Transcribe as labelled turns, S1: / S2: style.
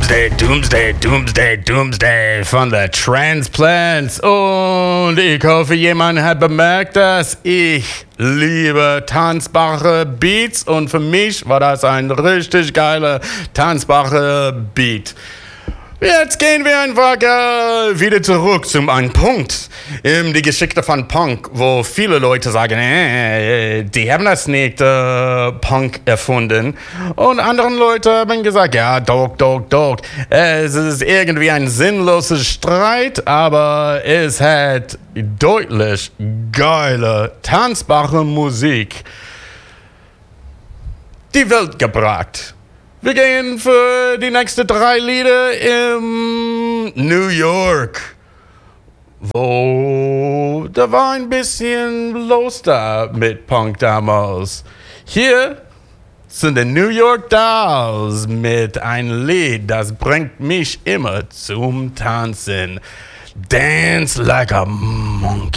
S1: Doomsday, Doomsday, Doomsday, Doomsday von der Transplants. Und ich hoffe, jemand hat bemerkt, dass ich liebe tanzbare Beats. Und für mich war das ein richtig geiler tanzbarer Beat. Jetzt gehen wir einfach wieder zurück zum einen Punkt. Die Geschichte von Punk, wo viele Leute sagen, die haben das nicht Punk erfunden. Und andere Leute haben gesagt, ja, doch. Es ist irgendwie ein sinnloser Streit, aber es hat deutlich geile, tanzbare Musik die Welt gebracht. Wir gehen für die nächsten 3 Lieder in New York, wo da war ein bisschen los da mit Punk damals. Hier sind die New York Dolls mit einem Lied, das bringt mich immer zum Tanzen. Dance like a monkey.